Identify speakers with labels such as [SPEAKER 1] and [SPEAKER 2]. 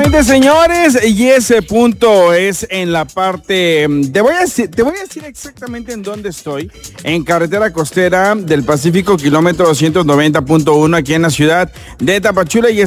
[SPEAKER 1] Exactamente, señores, y ese punto es en la parte, te voy a decir exactamente en dónde estoy, en carretera costera del Pacífico, kilómetro 290.1, aquí en la ciudad de Tapachula, y